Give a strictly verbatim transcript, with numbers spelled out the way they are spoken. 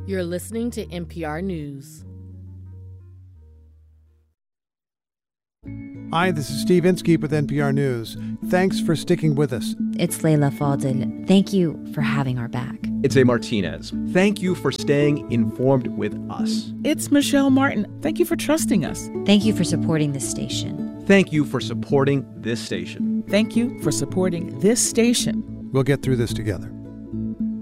You're listening to N P R News. Hi, this is Steve Inskeep with N P R News. Thanks for sticking with us. It's Layla Fadel. Thank you for having our back. It's A. Martinez. Thank you for staying informed with us. It's Michelle Martin. Thank you for trusting us. Thank you for supporting this station. Thank you for supporting this station. Thank you for supporting this station. We'll get through this together.